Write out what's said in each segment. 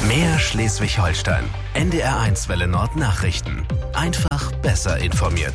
Mehr Schleswig-Holstein. NDR1 Welle Nord Nachrichten. Einfach besser informiert.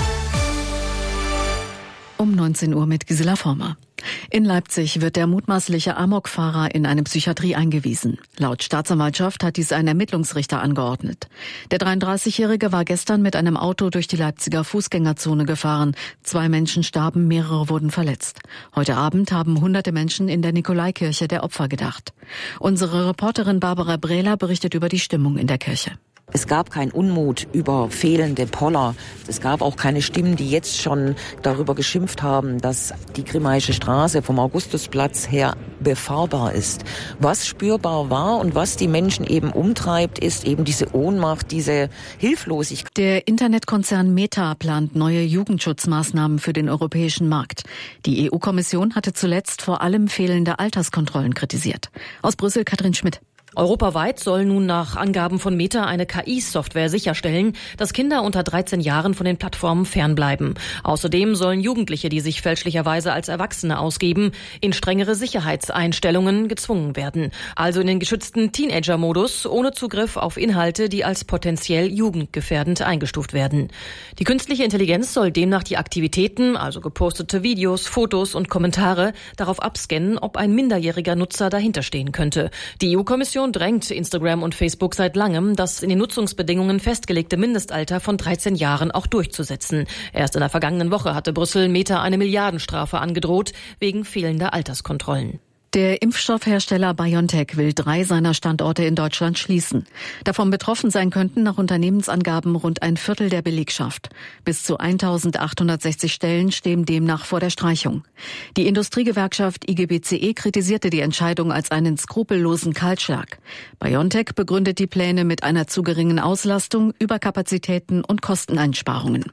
Um 19 Uhr mit Gisela Former. In Leipzig wird der mutmaßliche Amokfahrer in eine Psychiatrie eingewiesen. Laut Staatsanwaltschaft hat dies ein Ermittlungsrichter angeordnet. Der 33-Jährige war gestern mit einem Auto durch die Leipziger Fußgängerzone gefahren. 2 Menschen starben, mehrere wurden verletzt. Heute Abend haben hunderte Menschen in der Nikolaikirche der Opfer gedacht. Unsere Reporterin Barbara Brehler berichtet über die Stimmung in der Kirche. Es gab keinen Unmut über fehlende Poller. Es gab auch keine Stimmen, die jetzt schon darüber geschimpft haben, dass die Grimmaische Straße vom Augustusplatz her befahrbar ist. Was spürbar war und was die Menschen eben umtreibt, ist eben diese Ohnmacht, diese Hilflosigkeit. Der Internetkonzern Meta plant neue Jugendschutzmaßnahmen für den europäischen Markt. Die EU-Kommission hatte zuletzt vor allem fehlende Alterskontrollen kritisiert. Aus Brüssel Katrin Schmidt. Europaweit soll nun nach Angaben von Meta eine KI-Software sicherstellen, dass Kinder unter 13 Jahren von den Plattformen fernbleiben. Außerdem sollen Jugendliche, die sich fälschlicherweise als Erwachsene ausgeben, in strengere Sicherheitseinstellungen gezwungen werden. Also in den geschützten Teenager-Modus, ohne Zugriff auf Inhalte, die als potenziell jugendgefährdend eingestuft werden. Die künstliche Intelligenz soll demnach die Aktivitäten, also gepostete Videos, Fotos und Kommentare, darauf abscannen, ob ein minderjähriger Nutzer dahinterstehen könnte. Die EU-Kommission drängt Instagram und Facebook seit langem, das in den Nutzungsbedingungen festgelegte Mindestalter von 13 Jahren auch durchzusetzen. Erst in der vergangenen Woche hatte Brüssel Meta eine Milliardenstrafe angedroht wegen fehlender Alterskontrollen. Der Impfstoffhersteller BioNTech will 3 seiner Standorte in Deutschland schließen. Davon betroffen sein könnten nach Unternehmensangaben rund ein Viertel der Belegschaft. Bis zu 1860 Stellen stehen demnach vor der Streichung. Die Industriegewerkschaft IGBCE kritisierte die Entscheidung als einen skrupellosen Kahlschlag. BioNTech begründet die Pläne mit einer zu geringen Auslastung, Überkapazitäten und Kosteneinsparungen.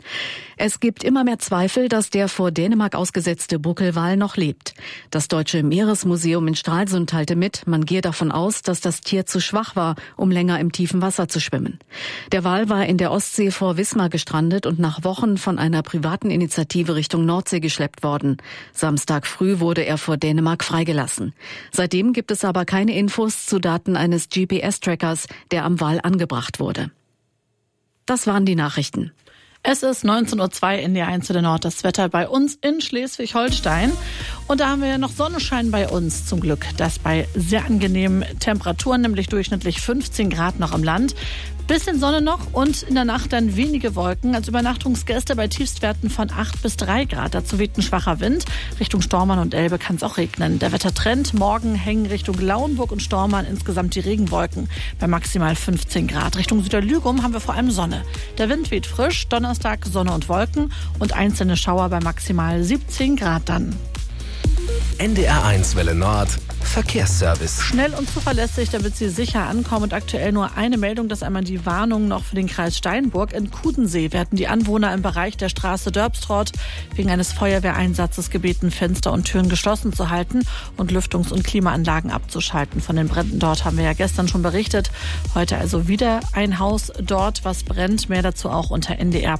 Es gibt immer mehr Zweifel, dass der vor Dänemark ausgesetzte Buckelwal noch lebt. Das Deutsche Meeresmuseum in Stralsund teilte mit, man gehe davon aus, dass das Tier zu schwach war, um länger im tiefen Wasser zu schwimmen. Der Wal war in der Ostsee vor Wismar gestrandet und nach Wochen von einer privaten Initiative Richtung Nordsee geschleppt worden. Samstag früh wurde er vor Dänemark freigelassen. Seitdem gibt es aber keine Infos zu Daten eines GPS-Trackers, der am Wal angebracht wurde. Das waren die Nachrichten. Es ist 19:02 Uhr in der NDR1 Welle Nord. Das Wetter bei uns in Schleswig-Holstein. Und da haben wir noch Sonnenschein bei uns zum Glück. Das bei sehr angenehmen Temperaturen, nämlich durchschnittlich 15 Grad noch im Land. Bisschen Sonne noch und in der Nacht dann wenige Wolken. Als Übernachtungsgäste bei Tiefstwerten von 8 bis 3 Grad. Dazu weht ein schwacher Wind. Richtung Stormarn und Elbe kann es auch regnen. Der Wettertrend: morgen hängen Richtung Lauenburg und Stormarn insgesamt die Regenwolken bei maximal 15 Grad. Richtung Süderlügum haben wir vor allem Sonne. Der Wind weht frisch. Donnerstag Sonne und Wolken und einzelne Schauer bei maximal 17 Grad dann. NDR1 Welle Nord Verkehrsservice. Schnell und zuverlässig, damit Sie sicher ankommen. Und aktuell nur eine Meldung, das ist einmal die Warnung noch für den Kreis Steinburg. In Kudensee werden die Anwohner im Bereich der Straße Dörpstrott wegen eines Feuerwehreinsatzes gebeten, Fenster und Türen geschlossen zu halten und Lüftungs- und Klimaanlagen abzuschalten. Von den Bränden dort haben wir ja gestern schon berichtet. Heute also wieder ein Haus dort, was brennt. Mehr dazu auch unter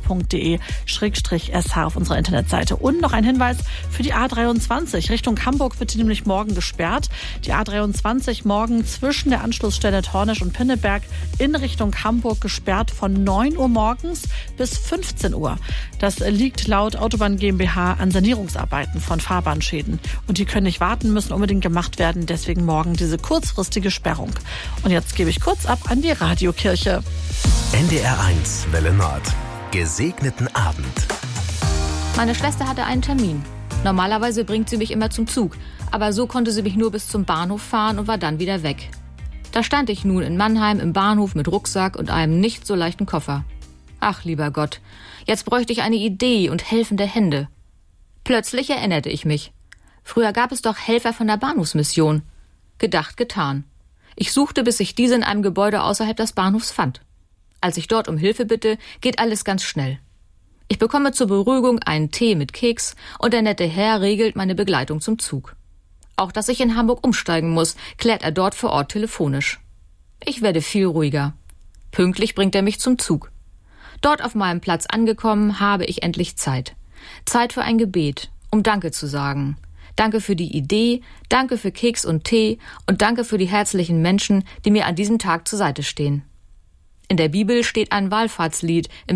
ndr.de/sh auf unserer Internetseite. Und noch ein Hinweis für die A23. Richtung Hamburg wird die nämlich morgen gesperrt. Die A23 morgen zwischen der Anschlussstelle Tornisch und Pinneberg in Richtung Hamburg gesperrt von 9 Uhr morgens bis 15 Uhr. Das liegt laut Autobahn GmbH an Sanierungsarbeiten von Fahrbahnschäden. Und die können nicht warten, müssen unbedingt gemacht werden. Deswegen morgen diese kurzfristige Sperrung. Und jetzt gebe ich kurz ab an die Radiokirche. NDR1 Welle Nord. Gesegneten Abend. Meine Schwester hatte einen Termin. Normalerweise bringt sie mich immer zum Zug. Aber so konnte sie mich nur bis zum Bahnhof fahren und war dann wieder weg. Da stand ich nun in Mannheim im Bahnhof mit Rucksack und einem nicht so leichten Koffer. Ach, lieber Gott, jetzt bräuchte ich eine Idee und helfende Hände. Plötzlich erinnerte ich mich. Früher gab es doch Helfer von der Bahnhofsmission. Gedacht, getan. Ich suchte, bis ich diese in einem Gebäude außerhalb des Bahnhofs fand. Als ich dort um Hilfe bitte, geht alles ganz schnell. Ich bekomme zur Beruhigung einen Tee mit Keks und der nette Herr regelt meine Begleitung zum Zug. Auch dass ich in Hamburg umsteigen muss, klärt er dort vor Ort telefonisch. Ich werde viel ruhiger. Pünktlich bringt er mich zum Zug. Dort auf meinem Platz angekommen, habe ich endlich Zeit. Zeit für ein Gebet, um Danke zu sagen. danke für die Idee, danke für Keks und Tee und danke für die herzlichen Menschen, die mir an diesem Tag zur Seite stehen. In der Bibel steht ein Wallfahrtslied im